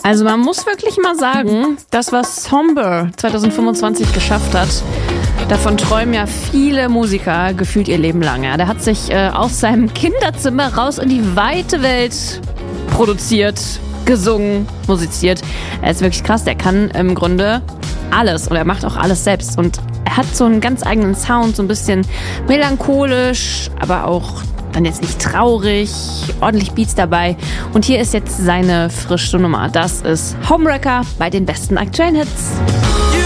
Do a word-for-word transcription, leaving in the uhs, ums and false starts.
Also man muss wirklich mal sagen, das, was Somber zwanzig fünfundzwanzig geschafft hat, davon träumen ja viele Musiker gefühlt ihr Leben lang. Ja. Der hat sich äh, aus seinem Kinderzimmer raus in die weite Welt produziert, gesungen, musiziert. Er ist wirklich krass, der kann im Grunde alles und er macht auch alles selbst. Und er hat so einen ganz eigenen Sound, so ein bisschen melancholisch, aber auch dann jetzt nicht traurig, ordentlich Beats dabei. Und hier ist jetzt seine frische Nummer. Das ist Homewrecker bei den besten aktuellen Hits.